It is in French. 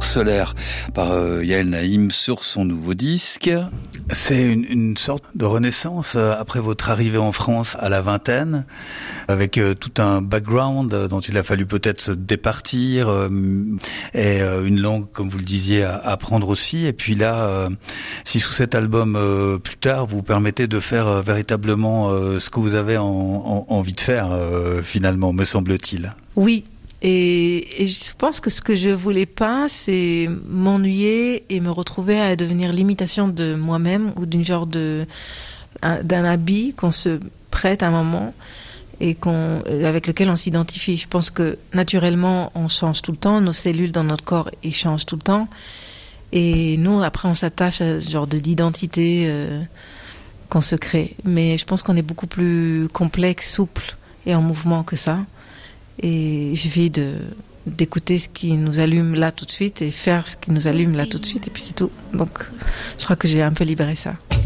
solaire par Yael Naïm sur son nouveau disque. C'est une sorte de renaissance après votre arrivée en France à la vingtaine, avec tout un background dont il a fallu peut-être se départir, et une langue, comme vous le disiez, à apprendre aussi. Et puis là, 6 ou 7 albums plus tard, vous permettez de faire véritablement ce que vous avez envie de faire, finalement, me semble-t-il. Oui. Et je pense que ce que je voulais pas, c'est m'ennuyer et me retrouver à devenir l'imitation de moi-même ou d'un habit qu'on se prête à un moment et avec lequel on s'identifie. Je pense que naturellement, on change tout le temps, nos cellules dans notre corps changent tout le temps, et nous, après, on s'attache à ce genre d'identité qu'on se crée. Mais je pense qu'on est beaucoup plus complexe, souple et en mouvement que ça. Et je vis d'écouter ce qui nous allume là tout de suite et faire ce qui nous allume là tout de suite, et puis c'est tout. Donc je crois que j'ai un peu libéré ça.